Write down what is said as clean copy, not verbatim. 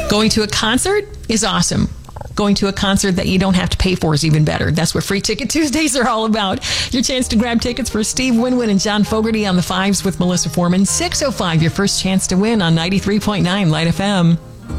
Going to a concert is awesome. Going to a concert that you don't have to pay for is even better. That's what Free Ticket Tuesdays are all about. Your chance to grab tickets for Steve Winwood and John Fogerty on the Fives with Melissa Foreman. 6:05, your first chance to win on 93.9 Light FM.